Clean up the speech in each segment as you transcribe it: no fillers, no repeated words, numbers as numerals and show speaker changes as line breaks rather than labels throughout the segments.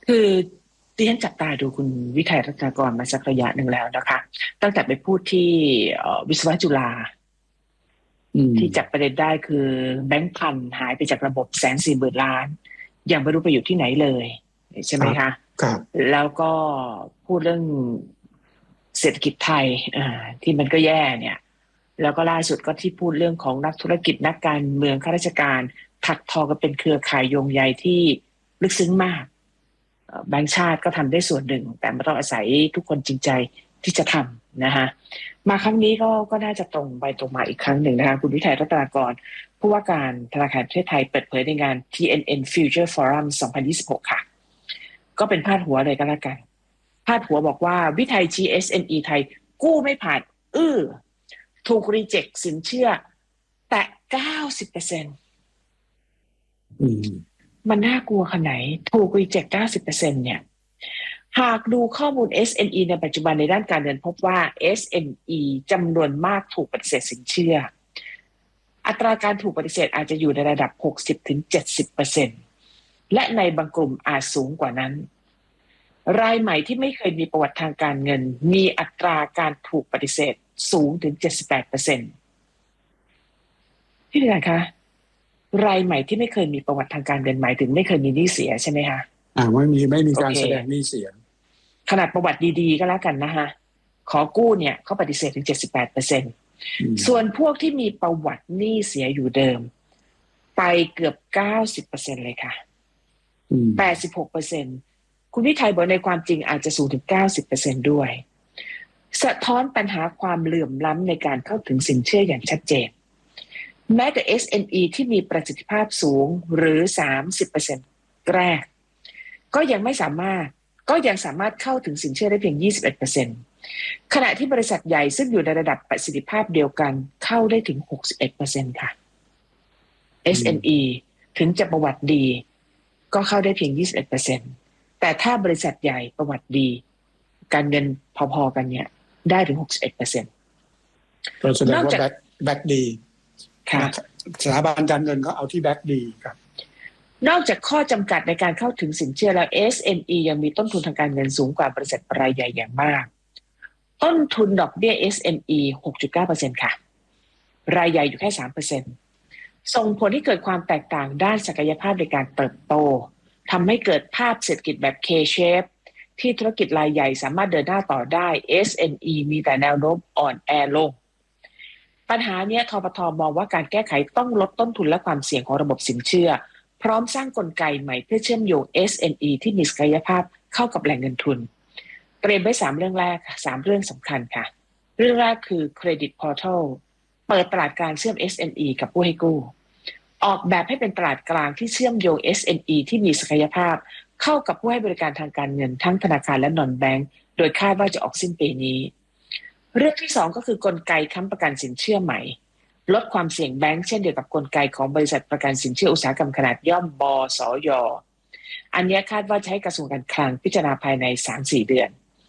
คือดิฉันจับตาดูคุณวิทัยรัตนากรมาสักระยะหนึ่งแล้วนะคะตั้งแต่ไปพูดที่วิศวะจุฬาที่จับประเด็นได้คือแบงค์พันหายไปจากระบบ140,000 ล้านยังไม่รู้ไปอยู่ที่ไหนเลยใช่ไหมคะ
ครับ
แล้วก็พูดเรื่องเศรษฐกิจไทยที่มันก็แย่เนี่ยแล้วก็ล่าสุดก็ที่พูดเรื่องของนักธุรกิจนักการเมืองข้าราชการถักทอกันเป็นเครือข่ายโยงใยที่ลึกซึ้งมากแบงก์ชาติก็ทำได้ส่วนหนึ่งแต่มันต้องอาศัยทุกคนจริงใจที่จะทำนะคะมาครั้งนี้ก็น่าจะตรงไปตรงมาอีกครั้งหนึ่งนะคะคุณวิทัยรัตนากรผู้ว่าการธนาคารประเทศไทยเปิดเผยในงาน TNN Future Forum 2026 ค่ะก็เป็นพาดหัวเลยก็แล้วกันพาดหัวบอกว่าวิทัย GSME ไทยกู้ไม่ผ่านถูกรีเจ็คสินเชื่อแต่ 90% มันน่ากลัวขนาดไหนถูกรีเจ็ค 90% เนี่ยหากดูข้อมูล SME ในปัจจุบันในด้านการเงินพบว่า SME จำนวนมากถูกปฏิเสธสินเชื่ออัตราการถูกปฏิเสธอาจจะอยู่ในระดับ 60-70% และในบางกลุ่มอาจสูงกว่านั้นรายใหม่ที่ไม่เคยมีประวัติทางการเงินมีอัตราการถูกปฏิเสธสูงถึง 78% พี่เดือนคะรายใหม่ที่ไม่เคยมีประวัติทางการเงินหมายถึงไม่เคยมีหนี้เสียใช่ไหมคะ
ไม่มีการแสดงหนี้เสีย
ขนาดประวัติดีๆก็แล้วกันนะคะขอกู้เนี่ยเขาปฏิเสธถึง 78% ส่วนพวกที่มีประวัติหนี้เสียอยู่เดิมไปเกือบ 90% เลยค่ะ 86% คุณวิทัยบอกในความจริงอาจจะสูงถึง 90% ด้วยสะท้อนปัญหาความเหลื่อมล้ำในการเข้าถึงสินเชื่ออย่างชัดเจนแม้แต่ SME ที่มีประสิทธิภาพสูงหรือ 30% แรกก็ยังสามารถเข้าถึงสินเชื่อได้เพียง 21% ขณะที่บริษัทใหญ่ซึ่งอยู่ในระดับประสิทธิภาพเดียวกันเข้าได้ถึง 61% ค่ะ SME ถึงจะประวัติดีก็เข้าได้เพียง 21% แต่ถ้าบริษัทใหญ่ประวัติดีการเงินพอๆกันเนี่ยได้ถึง 61%
ก็แสดงว่าแบ็กดี
ค่ะ
สถาบันการเงินก็เอาที่แบ็กดีครับ
นอกจากข้อจำกัดในการเข้าถึงสินเชื่อแล้ว SME ยังมีต้นทุนทางการเงินสูงกว่าบริษัทรายใหญ่อย่างมากต้นทุนดอกเบี้ย SME 6.9% ค่ะรายใหญ่อยู่แค่ 3% ส่งผลให้เกิดความแตกต่างด้านศักยภาพในการเติบโตทำให้เกิดภาพเศรษฐกิจแบบ K-shape ที่ธุรกิจรายใหญ่สามารถเดินหน้าต่อได้ SME มีแต่แนวโน้มอ่อนแอลงปัญหาเนี้ยธปท.มองว่าการแก้ไขต้องลดต้นทุนและความเสี่ยงของระบบสินเชื่อพร้อมสร้างกลไกใหม่เพื่อเชื่อมโยง SME ที่มีศักยภาพเข้ากับแหล่งเงินทุนเตรียมไว้3 เรื่องแรก3 เรื่องสำคัญค่ะเรื่องแรกคือ Credit Portal เปิดตลาดกลางเชื่อม SME กับผู้ให้กู้ออกแบบให้เป็นตลาดกลางที่เชื่อมโยง SME ที่มีศักยภาพเข้ากับผู้ให้บริการทางการเงินทั้งธนาคารและนอนแบงก์โดยคาดว่าจะออกสิ้นปีนี้เรื่องที่2ก็คือกลไกค้ำประกันสินเชื่อใหม่ลดความเสี่ยงแบงก์เช่นเดียวกับกลไกของบริษัทประกันสินเชื่ออุตสาหกรรมขนาดย่อมบสย.อันนี้คาดว่าจะให้กระทรวงการคลังพิจารณาภายใน 3-4 เดือน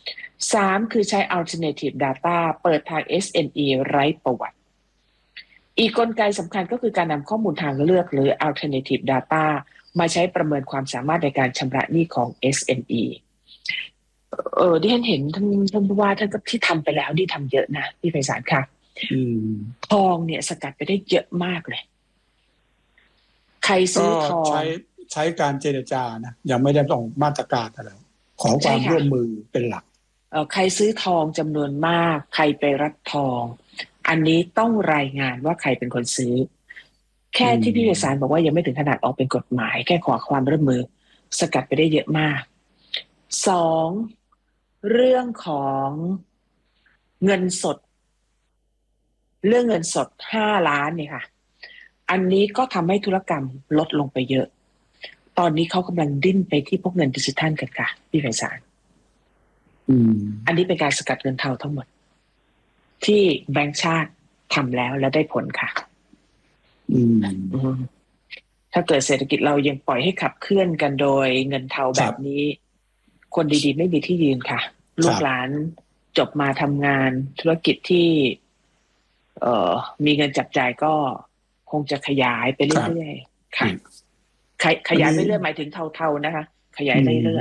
3คือใช้ alternative data เปิดทาง SME ไร้ประวัติอีกกลไกสำคัญก็คือการนำข้อมูลทางเลือกหรือ alternative data มาใช้ประเมินความสามารถในการชำระหนี้ของ SME ดิฉันเห็นท่านผู้ว่าท่านก็ที่ทำไปแล้วนี่ทำเยอะนะพี่ไพศาลค่ะทองเนี่ยสกัดไปได้เยอะมากเลยใครซื้อทอง
ใช้การเจรจานะยังไม่ได้ต้องมาตรการอะไรขอความร่วมมือเป็นหลัก
ใครซื้อทองจำนวนมากใครไปรับทองอันนี้ต้องรายงานว่าใครเป็นคนซื้อแค่ที่พี่ไพศาลบอกว่ายังไม่ถึงขนาดออกเป็นกฎหมายแค่ขอความร่วมมือสกัดไปได้เยอะมาก2เรื่องของเงินสดเรื่องเงินสด5 ล้านเนี่ยค่ะอันนี้ก็ทำให้ธุรกรรมลดลงไปเยอะตอนนี้เขากำลังดิ้นไปที่พวกเงินดิจิทัลกันค่ะพี่ไพศาลอันนี้เป็นการสกัดเงินเทาทั้งหมดที่แบงก์ชาติทำแล้วและได้ผลค่ะถ้าเกิดเศรษฐกิจเรายังปล่อยให้ขับเคลื่อนกันโดยเงินเทาแบบนี้คนดีๆไม่มีที่ยืนค่ะลูกหลานจบมาทำงานธุรกิจที่มีเงินจับจ่ายก็คงจะขยายไปเรื่อยๆค่ะขยายไปเรื่อยหมายถึงเทาๆนะคะขยายเรื่อย